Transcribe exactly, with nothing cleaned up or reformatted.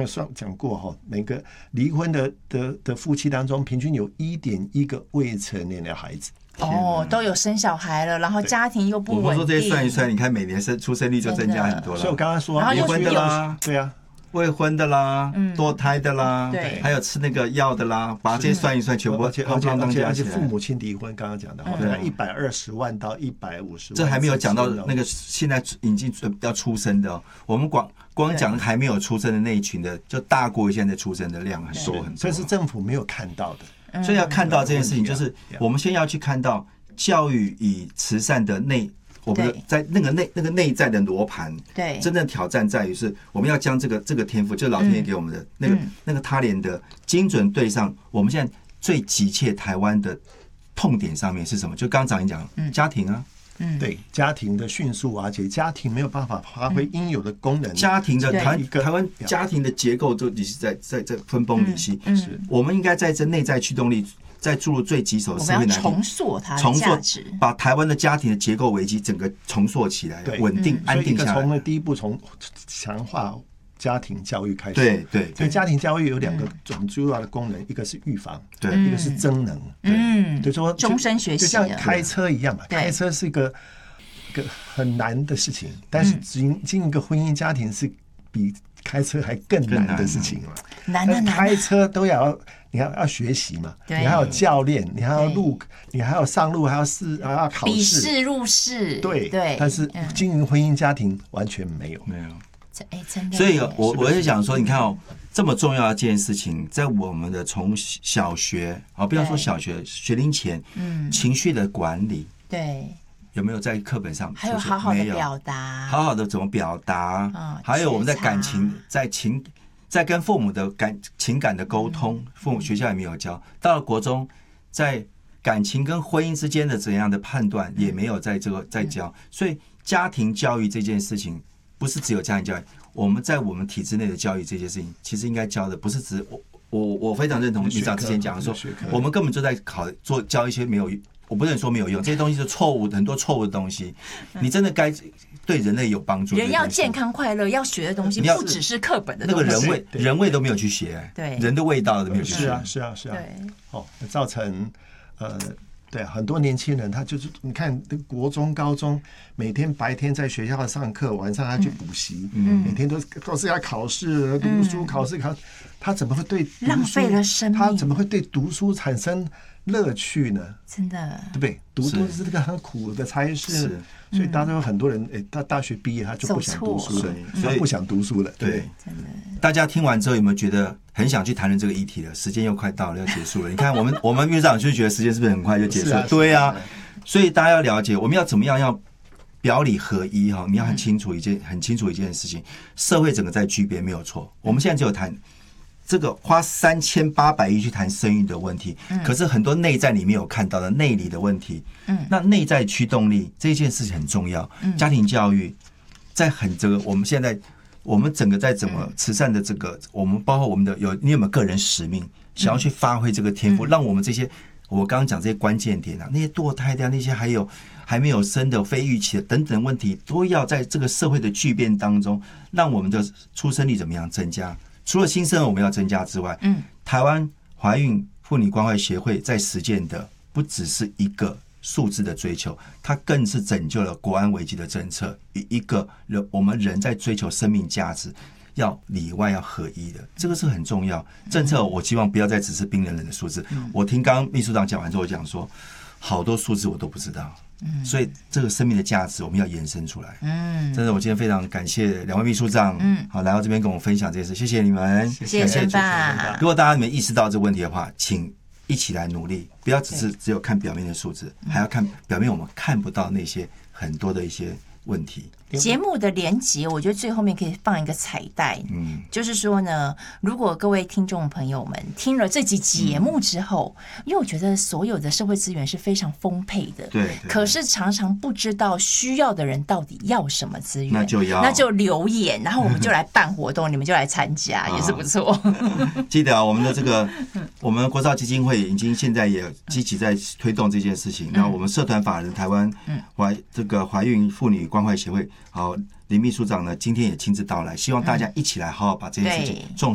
有算讲过哈，每个离婚的的的夫妻当中，平均有一点一个未成年的孩子。 哦，都有生小孩了，然后家庭又不稳定。 我说这些算一算，你看每年生出生率就增加很多了。 所以我刚刚说， 离婚的啦， 对啊， 未婚的啦，嗯、堕胎的啦， 对， 还有吃那个药的啦，把这些算一算，全部而且而且而且而且父母亲离婚，刚刚讲的，大概一百二十万到一百五十万， 这还没有讲到那个现在已经要出生的、哦，我们光光讲还没有出生的那一群的，就大过现在出生的量很多很多， 这是政府没有看到的。 所以要看到这件事情，就是我们先要去看到教育与慈善的内，我们的在那个内那个内在的罗盘， 对， 真正挑战在于是我们要将这个这个天赋，就是老天爷给我们的那个、嗯、那个他连的精准对上我们现在最急切台湾的痛点上面是什么？就刚刚讲一讲、嗯、家庭啊。 嗯，对，家庭的迅速瓦解，家庭没有办法发挥应有的功能。 家庭的台台湾家庭的结构都已经在在在分崩离析。嗯，是我们应该在这内在驱动力，在注入最棘手的社会难题， 重塑它的价值， 把台湾的家庭的结构危机整个重塑起来，稳定、嗯、安定下来。 从第一步从强化家庭教育开始， 对对， 所以家庭教育有两个很重要的功能，一个是预防， 对， 一个是增能， 嗯， 对，说终身学习， 就像开车一样嘛，开车是一个一个很难的事情，但是经经一个婚姻家庭是比开车还更难的事情嘛， 难的难， 开车都要你要要学习嘛，你还有教练，你还要路，你还要上路，还要试，还要考试， 笔试入试， 对对，但是经营婚姻家庭完全没有， 没有。 哎，真的。 所以我我是想说，你看哦，这么重要的一件事情，在我们的从小学啊，不要说小学，学龄前，嗯，情绪的管理， 对， 有没有在课本上？ 还有好好的表达， 好好的怎么表达？嗯，还有我们在感情，在情，在跟父母的感情感的沟通，父母学校也没有教。到了国中，在感情跟婚姻之间的怎样的判断，也没有在这个在教。所以家庭教育这件事情。不是只有家庭教育，我们在我们体制内的教育这些事情，其实应该教的不是只我我我非常认同李长之前讲的说，我们根本就在考做教一些没有，我不能说没有用，这些东西是错误的，很多错误的东西，你真的该对人类有帮助。 人要健康快乐，要学的东西不只是课本的东西， 那个人味人味都没有去学， 对人的味道都没有去学， 是啊是啊是啊，对，哦，造成呃。对，很多年轻人他就是你看，国中、高中每天白天在学校上课，晚上他去补习，嗯，每天都都是要考试、读书、嗯、考试、考，他怎么会对读书浪费了生命？ 他怎么会对读书产生乐趣呢？ 真的， 对不对？读书是这个很苦的差事，所以当中有很多人，哎，他大学毕业他就不想读书了，所以不想读书了。对， 真的。 大家听完之后有没有觉得很想去谈论这个议题了？时间又快到了，要结束了。你看，我们我们秘书长就觉得时间是不是很快就结束了？对啊，所以大家要了解，我们要怎么样要表里合一哈？你要很清楚一件很清楚一件事情，社会整个在巨变没有错。我们现在只有谈。这个花三千八百亿去谈生育的问题，嗯、可是很多内在里面有看到的内里的问题，嗯，那内在驱动力这件事情很重要。嗯、家庭教育在很这个我们现在我们整个在怎么慈善的这个，我们包括我们的有你有没有个人使命，想要去发挥这个天赋，嗯、让我们这些我刚刚讲这些关键点啊，那些堕胎的那些还有还没有生的非预期的等等问题，都要在这个社会的巨变当中，让我们的出生率怎么样增加。除了新生儿我们要增加之外，嗯，台湾怀孕妇女关怀协会在实践的不只是一个数字的追求，它更是拯救了国安危机的政策，与一个人我们人在追求生命价值要里外要合一的，这个是很重要。政策我希望不要再只是冰冷冷的数字。我听刚刚秘书长讲完之后讲说，好多数字我都不知道。嗯，所以这个生命的价值我们要延伸出来。嗯，真的，我今天非常感谢两位秘书长，嗯，好来到这边跟我分享这件事，谢谢你们， 谢谢吧。 如果大家没意识到这个问题的话，请一起来努力，不要只是只有看表面的数字，还要看表面我们看不到那些很多的一些问题。 节目的连结，我觉得最后面可以放一个彩带，嗯，就是说呢，如果各位听众朋友们听了这集节目之后，嗯、因为我觉得所有的社会资源是非常丰沛的， 对，对可是常常不知道需要的人到底要什么资源， 那就要那就留言，然后我们就来办活动，你们就来参加，也是不错。 记得啊，我们的这个，我们国造基金会已经现在也积极在推动这件事情。那、嗯、我们社团法人台湾怀这个怀孕妇女关怀协会。好，林秘书长呢，今天也亲自到来，希望大家一起来好好把这件事情重视。